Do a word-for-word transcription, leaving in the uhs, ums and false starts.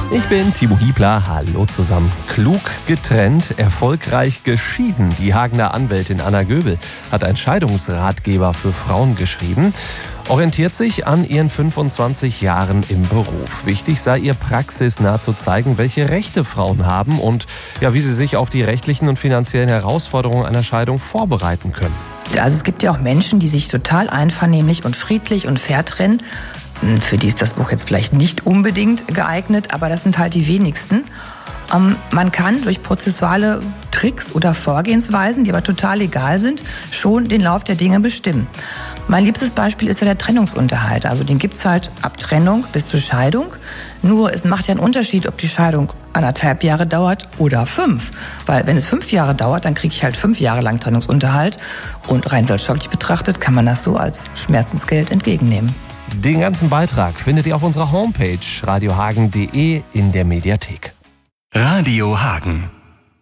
Ich bin Timo Hiebler, hallo zusammen. Klug getrennt, erfolgreich geschieden. Die Hagener Anwältin Anna Göbel hat einen Scheidungsratgeber für Frauen geschrieben. Orientiert sich an ihren fünfundzwanzig Jahren im Beruf. Wichtig sei ihr praxisnah zu zeigen, welche Rechte Frauen haben und ja, wie sie sich auf die rechtlichen und finanziellen Herausforderungen einer Scheidung vorbereiten können. Also es gibt ja auch Menschen, die sich total einvernehmlich und friedlich und fair trennen. Für die ist das Buch jetzt vielleicht nicht unbedingt geeignet, aber das sind halt die wenigsten. Ähm, man kann durch prozessuale Tricks oder Vorgehensweisen, die aber total legal sind, schon den Lauf der Dinge bestimmen. Mein liebstes Beispiel ist ja der Trennungsunterhalt. Also den gibt's halt ab Trennung bis zur Scheidung. Nur es macht ja einen Unterschied, ob die Scheidung anderthalb Jahre dauert oder fünf. Weil wenn es fünf Jahre dauert, dann kriege ich halt fünf Jahre lang Trennungsunterhalt. Und rein wirtschaftlich betrachtet kann man das so als Schmerzensgeld entgegennehmen. Den ganzen Beitrag findet ihr auf unserer Homepage radiohagen punkt de in der Mediathek. Radio Hagen.